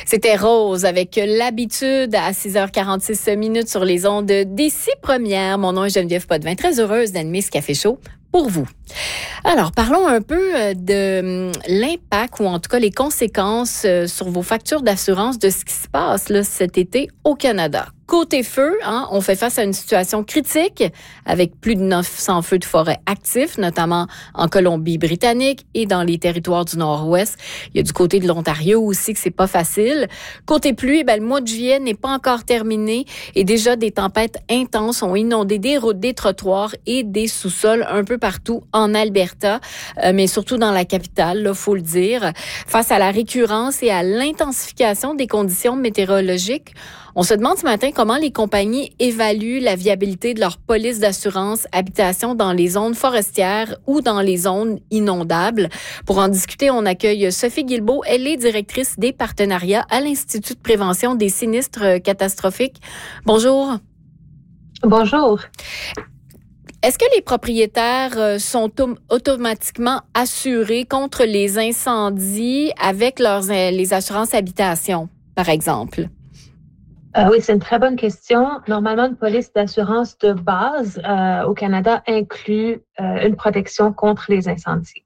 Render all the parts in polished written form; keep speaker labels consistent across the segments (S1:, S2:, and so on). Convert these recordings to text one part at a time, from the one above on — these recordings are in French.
S1: C'était Rose avec l'habitude à 6h46 sur les ondes d'ici première. Mon nom est Geneviève Potvin, très heureuse d'animer ce Café Chaud pour vous. Alors, parlons un peu de l'impact ou en tout cas les conséquences sur vos factures d'assurance de ce qui se passe là, cet été au Canada. Côté feu, on fait face à une situation critique avec plus de 900 feux de forêt actifs, notamment en Colombie-Britannique et dans les territoires du Nord-Ouest. Il y a du côté de l'Ontario aussi que c'est pas facile. Côté pluie, le mois de juillet n'est pas encore terminé et déjà des tempêtes intenses ont inondé des routes, des trottoirs et des sous-sols un peu partout en Alberta, mais surtout dans la capitale, là, faut le dire. Face à la récurrence et à l'intensification des conditions météorologiques, on se demande ce matin comment les compagnies évaluent la viabilité de leur police d'assurance habitation dans les zones forestières ou dans les zones inondables. Pour en discuter, on accueille Sophie Guilbeault. Elle est directrice des partenariats à l'Institut de prévention des sinistres catastrophiques. Bonjour.
S2: Bonjour.
S1: Est-ce que les propriétaires sont automatiquement assurés contre les incendies avec les assurances habitation, par exemple?
S2: Oui, c'est une très bonne question. Normalement, une police d'assurance de base au Canada inclut une protection contre les incendies.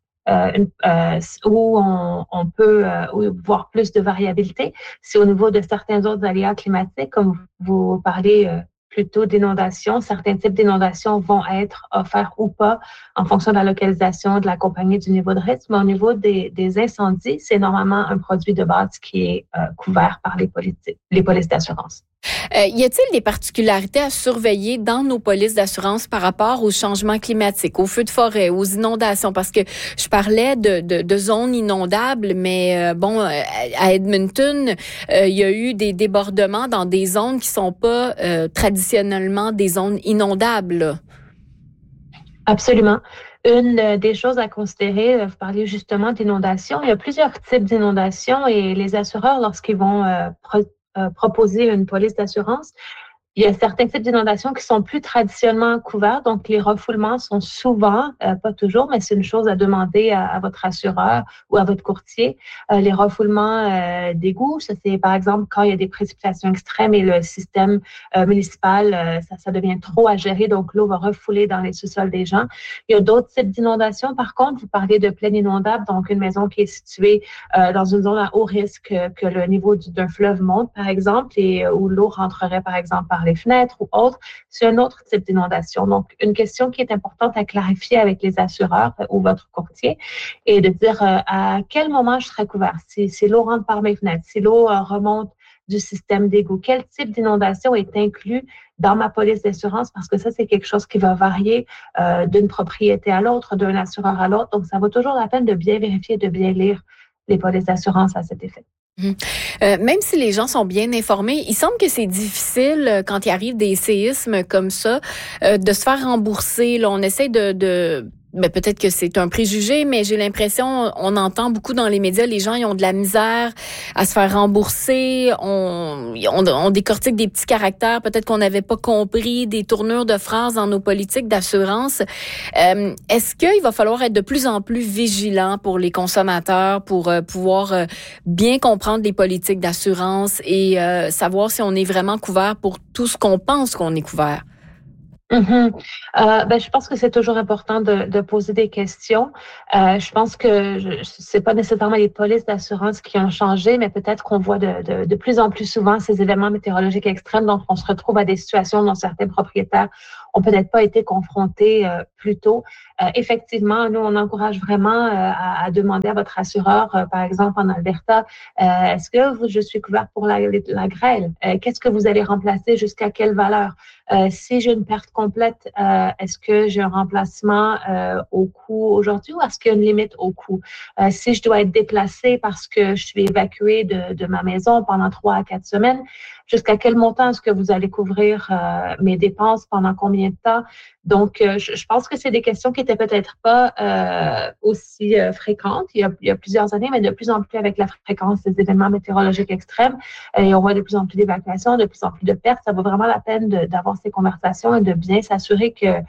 S2: Où on peut voir plus de variabilité. C'est au niveau de certains autres aléas climatiques, comme vous parlez plutôt d'inondations. Certains types d'inondations vont être offerts ou pas en fonction de la localisation, de la compagnie, du niveau de risque. Mais au niveau des incendies, c'est normalement un produit de base qui est couvert par les polices d'assurance.
S1: Y a-t-il des particularités à surveiller dans nos polices d'assurance par rapport aux changements climatiques, aux feux de forêt, aux inondations? Parce que je parlais de zones inondables, mais à Edmonton, il y a eu des débordements dans des zones qui sont pas traditionnellement des zones inondables, là.
S2: Absolument. Une des choses à considérer, vous parliez justement d'inondations. Il y a plusieurs types d'inondations et les assureurs, lorsqu'ils vont proposer une police d'assurance, il y a certains types d'inondations qui sont plus traditionnellement couverts, donc les refoulements sont souvent, pas toujours, mais c'est une chose à demander à votre assureur ou à votre courtier. Les refoulements d'égouts, ça c'est par exemple quand il y a des précipitations extrêmes et le système municipal, ça devient trop à gérer, donc l'eau va refouler dans les sous-sols des gens. Il y a d'autres types d'inondations, par contre, vous parlez de plaine inondable, donc une maison qui est située dans une zone à haut risque que le niveau d'un fleuve monte, par exemple, et où l'eau rentrerait, par exemple, par les fenêtres ou autres, c'est un autre type d'inondation. Donc, une question qui est importante à clarifier avec les assureurs ou votre courtier est de dire à quel moment je serai couvert. Si l'eau rentre par mes fenêtres, si l'eau remonte du système d'égout, quel type d'inondation est inclus dans ma police d'assurance, parce que ça, c'est quelque chose qui va varier d'une propriété à l'autre, d'un assureur à l'autre. Donc, ça vaut toujours la peine de bien vérifier, de bien lire les polices d'assurance à cet effet.
S1: Même si les gens sont bien informés, il semble que c'est difficile quand il arrive des séismes comme ça de se faire rembourser. Là, on essaie peut-être que c'est un préjugé, mais j'ai l'impression, on entend beaucoup dans les médias, les gens ils ont de la misère à se faire rembourser, on décortique des petits caractères, peut-être qu'on n'avait pas compris, des tournures de phrases dans nos politiques d'assurance. Est-ce qu'il va falloir être de plus en plus vigilant pour les consommateurs pour pouvoir bien comprendre les politiques d'assurance et savoir si on est vraiment couvert pour tout ce qu'on pense qu'on est couvert?
S2: Je pense que c'est toujours important de poser des questions. Je pense que c'est pas nécessairement les polices d'assurance qui ont changé, mais peut-être qu'on voit de plus en plus souvent ces événements météorologiques extrêmes. Donc, on se retrouve à des situations dont certains propriétaires ont peut-être pas été confrontés plus tôt. Effectivement, nous, on encourage vraiment à demander à votre assureur, par exemple en Alberta, est-ce que je suis couvert pour la grêle? Qu'est-ce que vous allez remplacer? Jusqu'à quelle valeur? Si j'ai une perte complète, est-ce que j'ai un remplacement au coût aujourd'hui ou est-ce qu'il y a une limite au coût? Si je dois être déplacée parce que je suis évacuée de ma maison pendant 3 à 4 semaines, jusqu'à quel montant est-ce que vous allez couvrir mes dépenses pendant combien de temps? Donc, je pense que c'est des questions qui étaient peut-être pas aussi fréquentes il y a plusieurs années, mais de plus en plus avec la fréquence des événements météorologiques extrêmes. Et on voit de plus en plus d'évacuations, de plus en plus de pertes. Ça vaut vraiment la peine d'avoir ces conversations et de bien s'assurer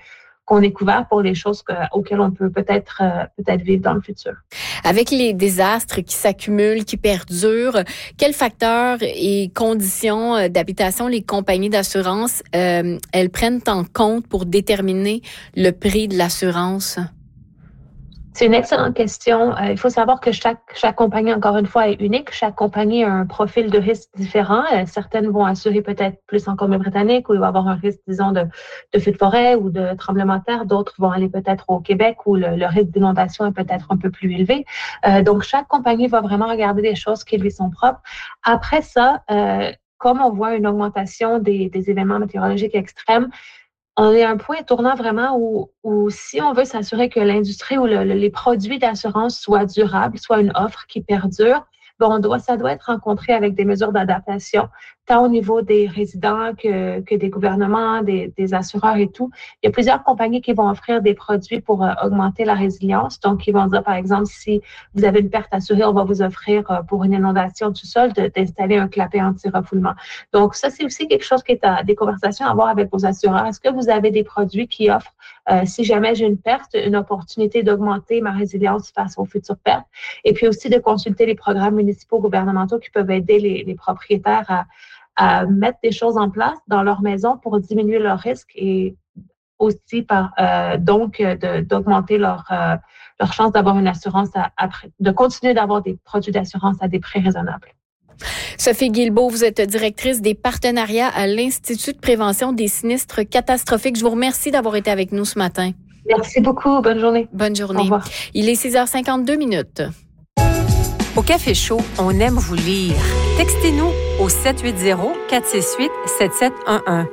S2: qu'on est couvert pour les choses auxquelles on peut peut-être vivre dans le futur.
S1: Avec les désastres qui s'accumulent, qui perdurent, quels facteurs et conditions d'habitation les compagnies d'assurance elles prennent en compte pour déterminer le prix de l'assurance?
S2: C'est une excellente question. Il faut savoir que chaque compagnie, encore une fois, est unique. Chaque compagnie a un profil de risque différent. Certaines vont assurer peut-être plus en Colombie-Britannique où il va y avoir un risque, disons, de feu de forêt ou de tremblement de terre. D'autres vont aller peut-être au Québec où le risque d'inondation est peut-être un peu plus élevé. Donc, chaque compagnie va vraiment regarder des choses qui lui sont propres. Après ça, comme on voit une augmentation des événements météorologiques extrêmes, on est à un point tournant vraiment où si on veut s'assurer que l'industrie ou les produits d'assurance soient durables, soient une offre qui perdure, ça doit être rencontré avec des mesures d'adaptation, tant au niveau des résidents que des gouvernements, des assureurs et tout. Il y a plusieurs compagnies qui vont offrir des produits pour augmenter la résilience. Donc, ils vont dire, par exemple, si vous avez une perte assurée, on va vous offrir pour une inondation du sol d'installer un clapet anti-refoulement. Donc, ça, c'est aussi quelque chose qui est des conversations à avoir avec vos assureurs. Est-ce que vous avez des produits qui offrent, si jamais j'ai une perte, une opportunité d'augmenter ma résilience face aux futures pertes? Et puis aussi de consulter les programmes municipaux gouvernementaux qui peuvent aider les propriétaires à mettre des choses en place dans leur maison pour diminuer leurs risques et aussi d'augmenter leur chance d'avoir une assurance de continuer d'avoir des produits d'assurance à des prix raisonnables.
S1: Sophie Guilbeault, vous êtes directrice des partenariats à l'Institut de prévention des sinistres catastrophiques. Je vous remercie d'avoir été avec nous ce matin.
S2: Merci beaucoup. Bonne journée.
S1: Bonne journée.
S2: Au revoir.
S1: Il est 6h52.
S3: Au Café Chaud, on aime vous lire. Textez-nous au 780-468-7711.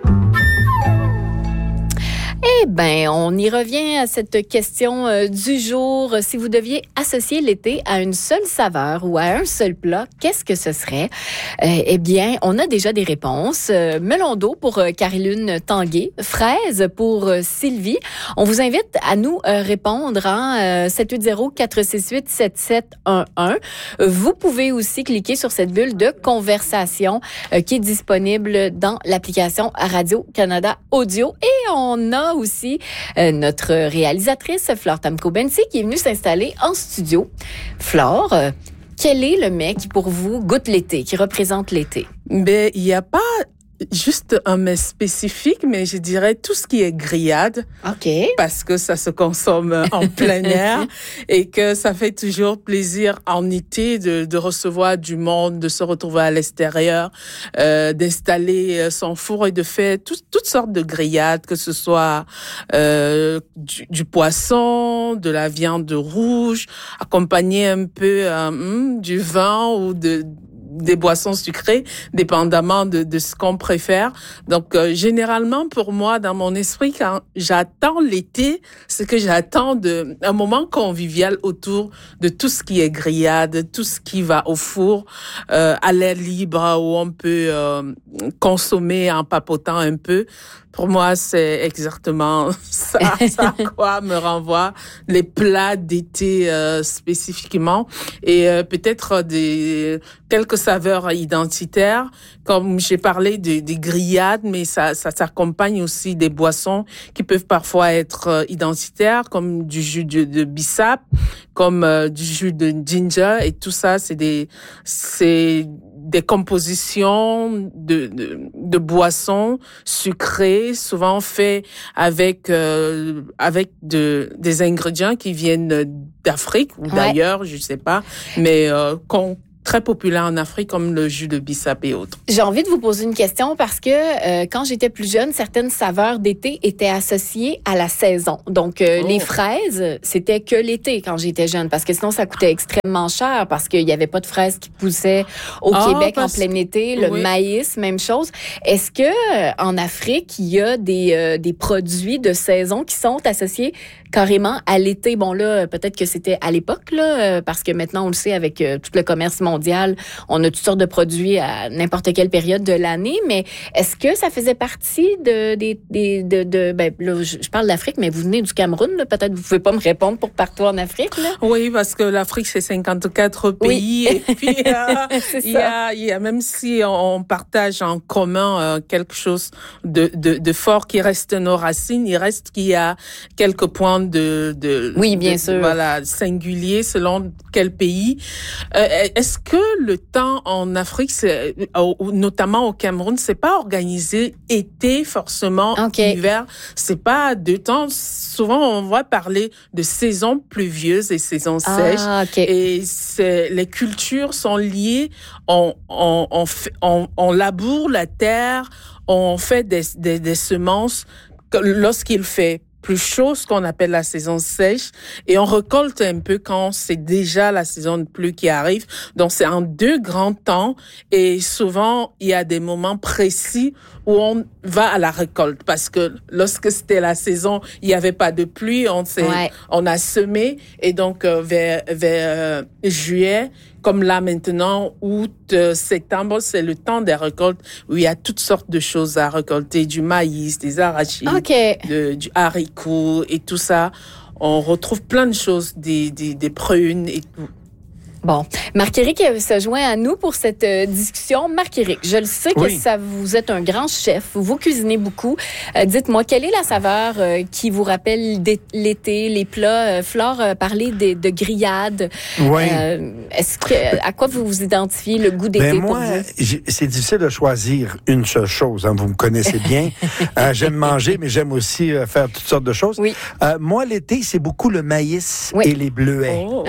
S1: Eh bien, on y revient à cette question du jour. Si vous deviez associer l'été à une seule saveur ou à un seul plat, qu'est-ce que ce serait? Eh bien, on a déjà des réponses. Melon d'eau pour Carilune Tanguay, fraise pour Sylvie. On vous invite à nous répondre en 780-468-7711. Vous pouvez aussi cliquer sur cette bulle de conversation qui est disponible dans l'application Radio-Canada Audio. Et on a aussi notre réalisatrice, Flore Tamko-Bensi, qui est venue s'installer en studio. Flore, quel est le mets qui, pour vous, goûte l'été, qui représente l'été?
S4: Ben, il n'y a pas juste un mets spécifique, mais je dirais tout ce qui est grillade.
S1: OK.
S4: Parce que ça se consomme en plein air et que ça fait toujours plaisir en été de recevoir du monde, de se retrouver à l'extérieur, d'installer son four et de faire toutes sortes de grillades, que ce soit du poisson, de la viande rouge, accompagné un peu du vin ou des boissons sucrées, dépendamment de ce qu'on préfère. Donc, généralement, pour moi, dans mon esprit, quand j'attends l'été, c'est que j'attends un moment convivial autour de tout ce qui est grillade, tout ce qui va au four, à l'air libre, où on peut consommer en papotant un peu. Pour moi, c'est exactement ça à quoi me renvoie les plats d'été spécifiquement et peut-être quelques saveurs identitaires. Comme j'ai parlé des grillades, mais ça s'accompagne aussi des boissons qui peuvent parfois être identitaires, comme du jus de bissap, comme du jus de ginger, et tout ça, c'est des compositions de boissons sucrées, souvent fait avec des ingrédients qui viennent d'Afrique ou d'ailleurs, je sais pas, mais très populaire en Afrique, comme le jus de bissap et autres.
S1: J'ai envie de vous poser une question parce que quand j'étais plus jeune, certaines saveurs d'été étaient associées à la saison. Donc, les fraises, c'était que l'été quand j'étais jeune parce que sinon, ça coûtait extrêmement cher parce qu'il n'y avait pas de fraises qui poussaient au Québec en plein été. Le maïs, même chose. Est-ce que en Afrique, il y a des produits de saison qui sont associés carrément à l'été. Bon là, peut-être que c'était à l'époque, là, parce que maintenant, on le sait, avec tout le commerce mondial, on a toutes sortes de produits à n'importe quelle période de l'année, mais est-ce que ça faisait partie ben, là, je parle d'Afrique, mais vous venez du Cameroun, là, peut-être vous pouvez pas me répondre pour partout en Afrique, là?
S4: Oui, parce que l'Afrique, c'est 54 pays, et puis il y a, même si on partage en commun quelque chose de fort qui reste nos racines, il reste qu'il y a quelques points
S1: oui, bien sûr.
S4: Voilà, singuliers selon quel pays. Est-ce que le temps en Afrique, notamment au Cameroun, c'est pas organisé été forcément, hiver, c'est pas 2 temps. Souvent, on va parler de saison pluvieuse et saison sèche. Et les cultures sont liées. On laboure la terre, on fait des semences lorsqu'il fait plus chaud, ce qu'on appelle la saison sèche, et on récolte un peu quand c'est déjà la saison de pluie qui arrive. Donc, c'est en 2 grands temps, et souvent, il y a des moments précis où on va à la récolte, parce que lorsque c'était la saison, il n'y avait pas de pluie, on a semé, et donc, vers juillet, comme là maintenant, août, septembre, c'est le temps des récoltes où il y a toutes sortes de choses à récolter, du maïs, des arachides, du haricot et tout ça. On retrouve plein de choses, des prunes et tout.
S1: Bon, Marc-Éric se joint à nous pour cette discussion. Marc-Éric, je le sais que vous êtes un grand chef, vous cuisinez beaucoup. Dites-moi, quelle est la saveur qui vous rappelle l'été, les plats? Flore parlait de grillades.
S5: Oui.
S1: À quoi vous vous identifiez, le goût d'été pour vous?
S5: C'est difficile de choisir une seule chose. Hein, vous me connaissez bien. J'aime manger, mais j'aime aussi faire toutes sortes de choses.
S1: Oui.
S5: Moi, l'été, c'est beaucoup le maïs et les bleuets.
S1: Oh.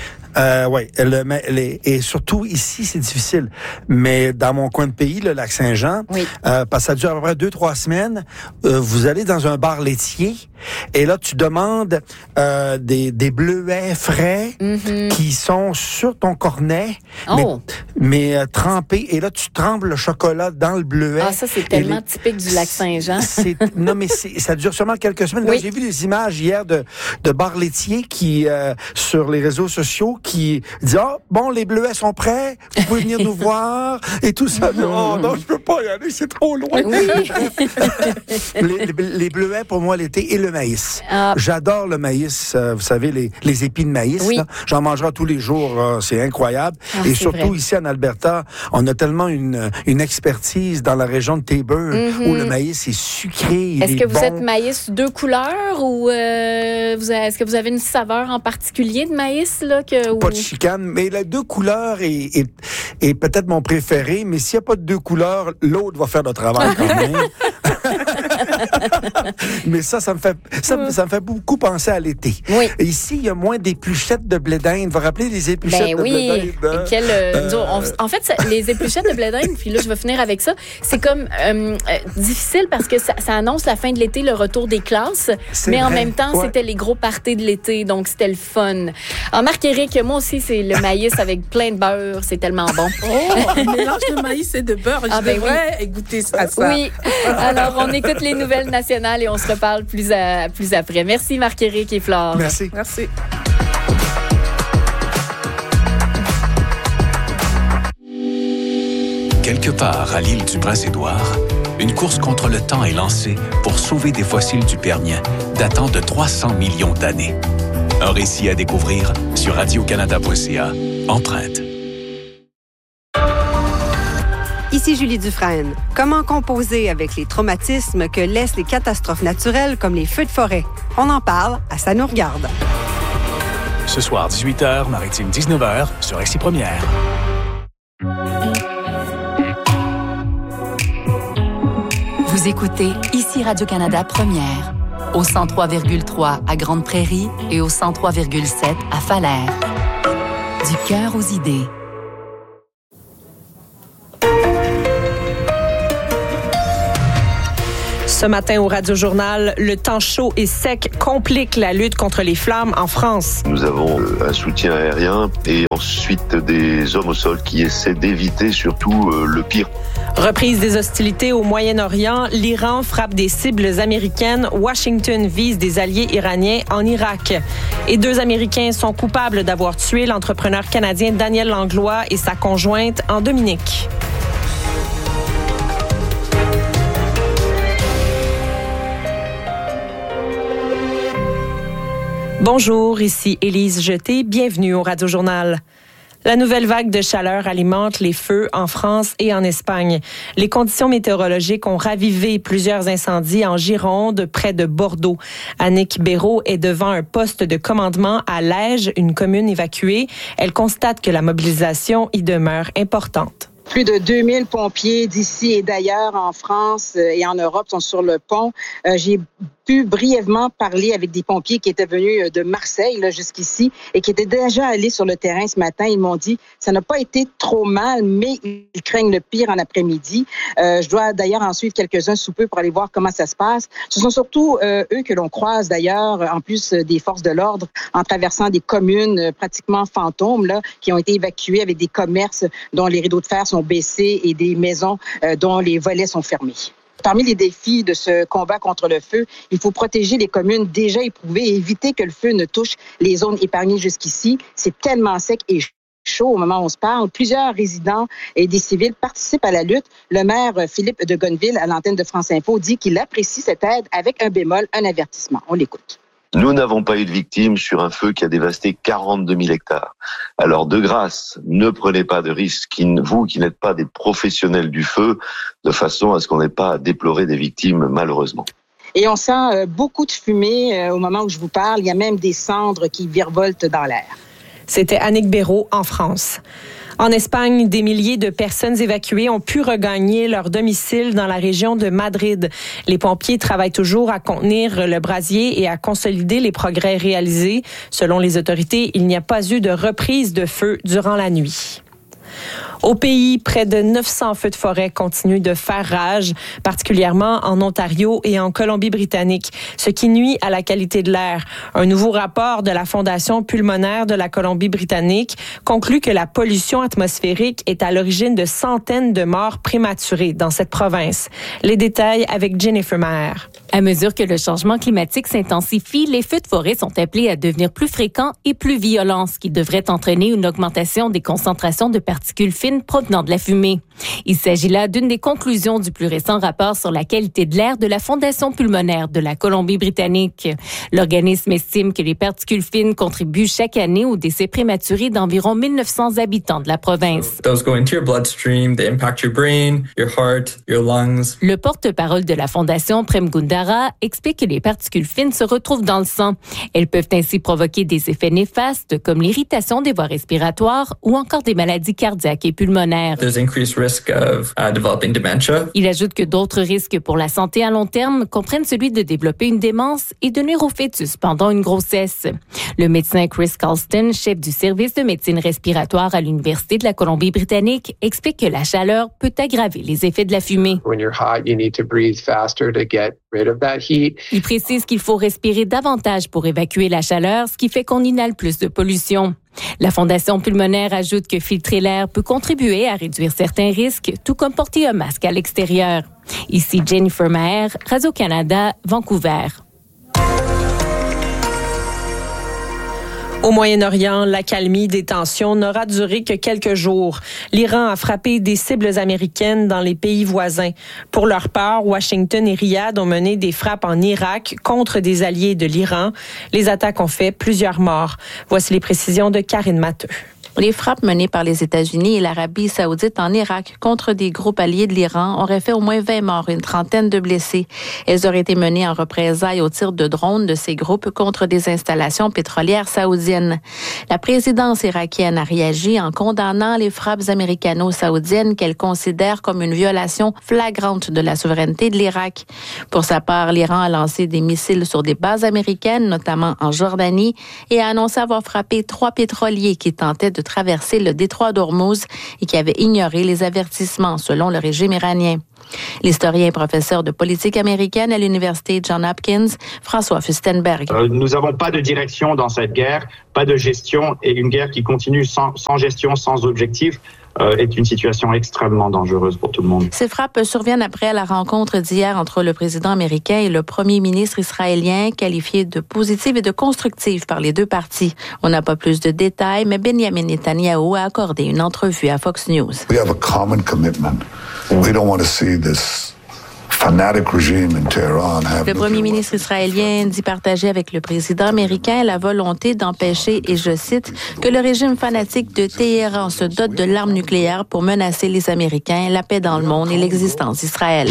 S5: Et surtout ici, c'est difficile. Mais dans mon coin de pays, le Lac-Saint-Jean, parce que ça dure à peu près 2-3 semaines, vous allez dans un bar laitier et là, tu demandes des bleuets frais qui sont sur ton cornet, mais trempés. Et là, tu trembles le chocolat dans le bleuet.
S1: Ah, ça, c'est tellement typique du Lac-Saint-Jean.
S5: Non, mais ça dure seulement quelques semaines. Là, j'ai vu des images hier de bar laitier qui, sur les réseaux sociaux, qui dit les bleuets sont prêts, vous pouvez venir nous voir et tout ça. Non, je peux pas y aller, c'est trop loin. Les bleuets pour moi l'été et le maïs. J'adore le maïs, vous savez les épis de maïs. Là. J'en mangerai tous les jours, c'est incroyable. Et surtout ici en Alberta, on a tellement une expertise dans la région de Taber où le maïs est sucré.
S1: Est-ce que vous êtes maïs 2 couleurs ou est-ce que vous avez une saveur en particulier de maïs là
S5: Pas de chicane, mais les 2 couleurs est peut-être mon préféré, mais s'il n'y a pas de 2 couleurs, l'autre va faire le travail quand même. Mais ça me fait beaucoup penser à l'été.
S1: Oui.
S5: Ici, il y a moins d'épluchettes de blé d'Inde. Vous vous rappelez des épluchettes de blé d'Inde?
S1: En fait, les épluchettes de blé d'Inde, puis là, je vais finir avec ça, c'est comme difficile parce que ça annonce la fin de l'été, le retour des classes, mais en même temps, c'était les gros parties de l'été, donc c'était le fun. Alors, Marc-Éric, moi aussi, c'est le maïs avec plein de beurre, c'est tellement bon.
S4: Un mélange de maïs et de beurre, je devrais goûter à ça.
S1: Oui, alors on écoute les nouvelles nationales et on se reparle plus après. Merci Marc-Éric et Flore.
S5: Merci.
S6: Quelque part à l'île du Prince-Édouard, une course contre le temps est lancée pour sauver des fossiles du Permien datant de 300 millions d'années. Un récit à découvrir sur radiocanada.ca. Empreinte.
S3: Ici Julie Dufresne. Comment composer avec les traumatismes que laissent les catastrophes naturelles comme les feux de forêt? On en parle à Ça nous regarde.
S7: Ce soir, 18h, Maritime 19h, sur Ici Première.
S8: Vous écoutez Ici Radio-Canada Première, au 103,3 à Grande Prairie et au 103,7 à Falaire. Du cœur aux idées.
S9: Ce matin au Radio-Journal, le temps chaud et sec complique la lutte contre les flammes en France.
S10: Nous avons un soutien aérien et ensuite des hommes au sol qui essaient d'éviter surtout le pire.
S9: Reprise des hostilités au Moyen-Orient, l'Iran frappe des cibles américaines, Washington vise des alliés iraniens en Irak. Et 2 Américains sont coupables d'avoir tué l'entrepreneur canadien Daniel Langlois et sa conjointe en Dominique. Bonjour, ici Élise Jeté, bienvenue au Radio-Journal. La nouvelle vague de chaleur alimente les feux en France et en Espagne. Les conditions météorologiques ont ravivé plusieurs incendies en Gironde, près de Bordeaux. Annick Béraud est devant un poste de commandement à Lège, une commune évacuée. Elle constate que la mobilisation y demeure importante.
S11: Plus de 2000 pompiers d'ici et d'ailleurs en France et en Europe sont sur le pont. J'ai pu brièvement parler avec des pompiers qui étaient venus de Marseille là, jusqu'ici et qui étaient déjà allés sur le terrain ce matin. Ils m'ont dit ça n'a pas été trop mal, mais ils craignent le pire en après-midi. Je dois d'ailleurs en suivre quelques-uns sous peu pour aller voir comment ça se passe. Ce sont surtout eux que l'on croise d'ailleurs, en plus des forces de l'ordre, en traversant des communes pratiquement fantômes là, qui ont été évacuées avec des commerces dont les rideaux de fer sont baissés et des maisons dont les volets sont fermés. Parmi les défis de ce combat contre le feu, il faut protéger les communes déjà éprouvées et éviter que le feu ne touche les zones épargnées jusqu'ici. C'est tellement sec et chaud au moment où on se parle. Plusieurs résidents et des civils participent à la lutte. Le maire Philippe de Gonneville, à l'antenne de France Info, dit qu'il apprécie cette aide avec un bémol, un avertissement. On l'écoute.
S10: Nous n'avons pas eu de victimes sur un feu qui a dévasté 42 000 hectares. Alors, de grâce, ne prenez pas de risques, vous qui n'êtes pas des professionnels du feu, de façon à ce qu'on n'ait pas à déplorer des victimes, malheureusement.
S11: Et on sent beaucoup de fumée au moment où je vous parle. Il y a même des cendres qui virevoltent dans l'air.
S9: C'était Annick Béraud en France. En Espagne, des milliers de personnes évacuées ont pu regagner leur domicile dans la région de Madrid. Les pompiers travaillent toujours à contenir le brasier et à consolider les progrès réalisés. Selon les autorités, il n'y a pas eu de reprise de feu durant la nuit. Au pays, près de 900 feux de forêt continuent de faire rage, particulièrement en Ontario et en Colombie-Britannique, ce qui nuit à la qualité de l'air. Un nouveau rapport de la Fondation pulmonaire de la Colombie-Britannique conclut que la pollution atmosphérique est à l'origine de centaines de morts prématurées dans cette province. Les détails avec Jennifer Maher.
S1: À mesure que le changement climatique s'intensifie, les feux de forêt sont appelés à devenir plus fréquents et plus violents, ce qui devrait entraîner une augmentation des concentrations de particules fines provenant de la fumée. Il s'agit là d'une des conclusions du plus récent rapport sur la qualité de l'air de la Fondation pulmonaire de la Colombie-Britannique. L'organisme estime que les particules fines contribuent chaque année au décès prématuré d'environ 1900 habitants de la province.
S12: Those go into your bloodstream, they impact your brain, your heart, your lungs.
S1: Le porte-parole de la Fondation, Prem Gundara, explique que les particules fines se retrouvent dans le sang. Elles peuvent ainsi provoquer des effets néfastes comme l'irritation des voies respiratoires ou encore des maladies cardiaques et pulmonaires.
S12: There's increased risk of developing dementia.
S1: Il ajoute que d'autres risques pour la santé à long terme comprennent celui de développer une démence et de nuire au fœtus pendant une grossesse. Le médecin Chris Colston, chef du service de médecine respiratoire à l'Université de la Colombie-Britannique, explique que la chaleur peut aggraver les effets de la fumée.
S13: When you're hot, you need to breathe faster to get rid of that heat.
S1: Il précise qu'il faut respirer davantage pour évacuer la chaleur, ce qui fait qu'on inhale plus de pollution. La Fondation pulmonaire ajoute que filtrer l'air peut contribuer à réduire certains risques, tout comme porter un masque à l'extérieur. Ici Jennifer Maher, Radio-Canada, Vancouver.
S9: Au Moyen-Orient, l'accalmie des tensions n'aura duré que quelques jours. L'Iran a frappé des cibles américaines dans les pays voisins. Pour leur part, Washington et Riyad ont mené des frappes en Irak contre des alliés de l'Iran. Les attaques ont fait plusieurs morts. Voici les précisions de Karine Matteux.
S14: Les frappes menées par les États-Unis et l'Arabie saoudite en Irak contre des groupes alliés de l'Iran auraient fait au moins 20 morts et une trentaine de blessés. Elles auraient été menées en représailles au tir de drones de ces groupes contre des installations pétrolières saoudiennes. La présidence irakienne a réagi en condamnant les frappes américano-saoudiennes qu'elle considère comme une violation flagrante de la souveraineté de l'Irak. Pour sa part, l'Iran a lancé des missiles sur des bases américaines, notamment en Jordanie, et a annoncé avoir frappé 3 pétroliers qui tentaient de traverser le détroit d'Ormuz et qui avait ignoré les avertissements, selon le régime iranien. L'historien et professeur de politique américaine à l'Université Johns Hopkins, François Furstenberg.
S15: Nous n'avons pas de direction dans cette guerre, pas de gestion, et une guerre qui continue sans gestion, sans objectif, est une situation extrêmement dangereuse pour tout le monde.
S14: Ces frappes surviennent après la rencontre d'hier entre le président américain et le premier ministre israélien, qualifiée de positive et de constructive par les deux parties. On n'a pas plus de détails, mais Benjamin Netanyahou a accordé une entrevue à Fox News.
S16: We have a common commitment. We don't want to see this fanatic regime in Tehran have
S14: Le premier ministre israélien dit partager avec le président américain la volonté d'empêcher, et je cite, que le régime fanatique de Téhéran se dote de l'arme nucléaire pour menacer les Américains, la paix dans le monde et l'existence d'Israël.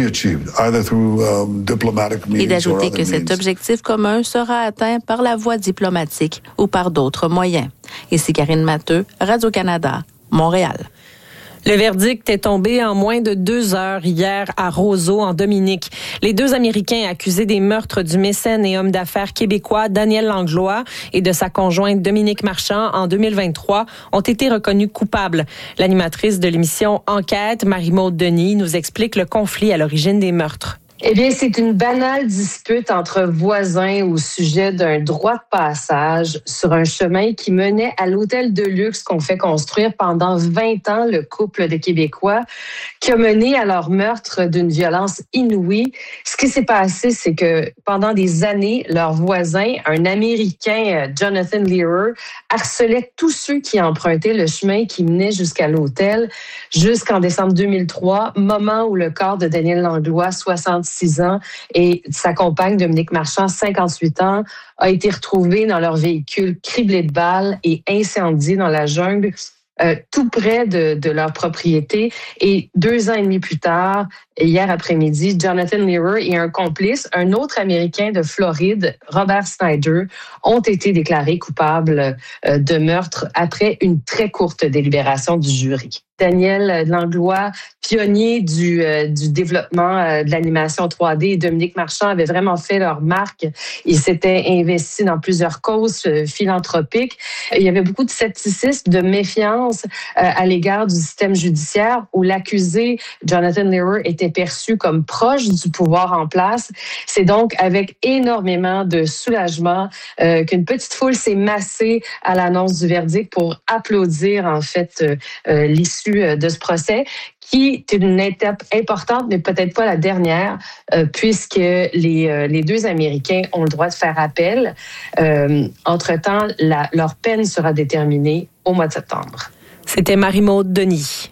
S14: Et d'ajouter que cet objectif commun sera atteint par la voie diplomatique ou par d'autres moyens. Ici Karine Matteux, Radio-Canada, Montréal.
S9: Le verdict est tombé en moins de 2 heures hier à Roseau, en Dominique. Les 2 Américains accusés des meurtres du mécène et homme d'affaires québécois Daniel Langlois et de sa conjointe Dominique Marchand en 2023 ont été reconnus coupables. L'animatrice de l'émission Enquête, Marie-Maude Denis, nous explique le conflit à l'origine des meurtres.
S17: Eh bien, c'est une banale dispute entre voisins au sujet d'un droit de passage sur un chemin qui menait à l'hôtel de luxe qu'on fait construire pendant 20 ans le couple de Québécois, qui a mené à leur meurtre d'une violence inouïe. Ce qui s'est passé, c'est que pendant des années, leur voisin, un Américain, Jonathan Lehrer, harcelait tous ceux qui empruntaient le chemin qui menait jusqu'à l'hôtel, jusqu'en décembre 2003, moment où le corps de Daniel Langlois, 66 ans, et sa compagne Dominique Marchand, 58 ans, a été retrouvé dans leur véhicule criblé de balles et incendié dans la jungle, tout près de leur propriété. Et 2 ans et demi plus tard, hier après-midi, Jonathan Lehrer et un complice, un autre Américain de Floride, Robert Snyder, ont été déclarés coupables de meurtre après une très courte délibération du jury. Daniel Langlois, pionnier du développement de l'animation 3D, et Dominique Marchand avaient vraiment fait leur marque. Ils s'étaient investis dans plusieurs causes philanthropiques. Il y avait beaucoup de scepticisme, de méfiance à l'égard du système judiciaire, où l'accusé, Jonathan Lehrer, était perçu comme proche du pouvoir en place. C'est donc avec énormément de soulagement qu'une petite foule s'est massée à l'annonce du verdict pour applaudir en fait l'issue de ce procès, qui est une étape importante, mais peut-être pas la dernière, puisque les 2 Américains ont le droit de faire appel. Entre-temps, leur peine sera déterminée au mois de septembre.
S9: C'était Marie-Maude Denis.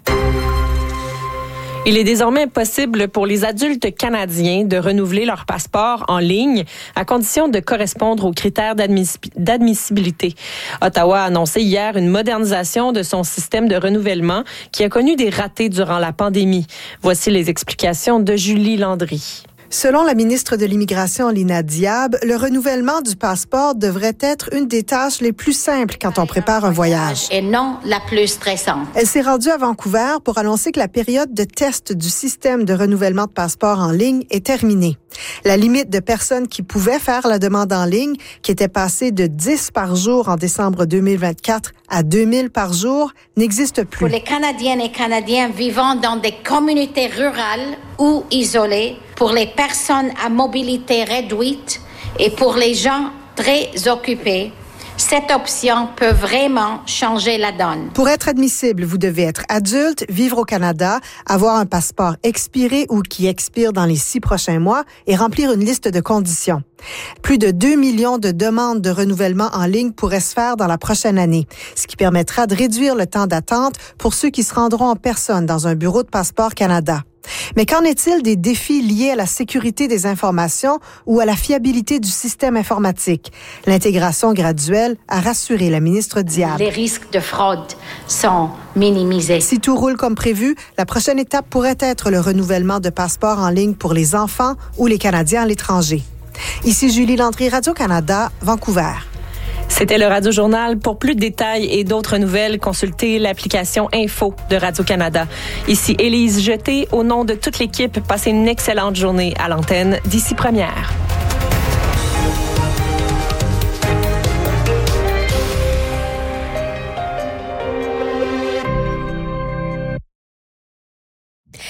S9: Il est désormais possible pour les adultes canadiens de renouveler leur passeport en ligne à condition de correspondre aux critères d'admissibilité. Ottawa a annoncé hier une modernisation de son système de renouvellement qui a connu des ratés durant la pandémie. Voici les explications de Julie Landry.
S18: Selon la ministre de l'Immigration, Lina Diab, le renouvellement du passeport devrait être une des tâches les plus simples quand on prépare un voyage.
S19: Et non la plus stressante.
S18: Elle s'est rendue à Vancouver pour annoncer que la période de test du système de renouvellement de passeport en ligne est terminée. La limite de personnes qui pouvaient faire la demande en ligne, qui était passée de 10 par jour en décembre 2024 à 2000 par jour, n'existe plus.
S19: Pour les Canadiennes et Canadiens vivant dans des communautés rurales ou isolées, pour les personnes à mobilité réduite et pour les gens très occupés, cette option peut vraiment changer la donne.
S18: Pour être admissible, vous devez être adulte, vivre au Canada, avoir un passeport expiré ou qui expire dans les 6 prochains mois et remplir une liste de conditions. Plus de 2 millions de demandes de renouvellement en ligne pourraient se faire dans la prochaine année, ce qui permettra de réduire le temps d'attente pour ceux qui se rendront en personne dans un bureau de Passeport Canada. Mais qu'en est-il des défis liés à la sécurité des informations ou à la fiabilité du système informatique? L'intégration graduelle a rassuré la ministre Diab.
S19: Les risques de fraude sont minimisés.
S18: Si tout roule comme prévu, la prochaine étape pourrait être le renouvellement de passeports en ligne pour les enfants ou les Canadiens à l'étranger. Ici Julie Landry, Radio-Canada, Vancouver.
S9: C'était le Radio-Journal. Pour plus de détails et d'autres nouvelles, consultez l'application Info de Radio-Canada. Ici Élise Jeté. Au nom de toute l'équipe, passez une excellente journée à l'antenne d'Ici Première.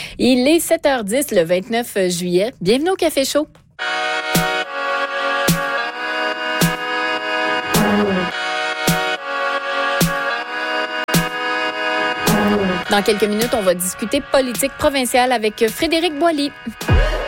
S1: Il est 7h10 le 29 juillet. Bienvenue au Café Chaud. Dans quelques minutes, on va discuter politique provinciale avec Frédéric Boily.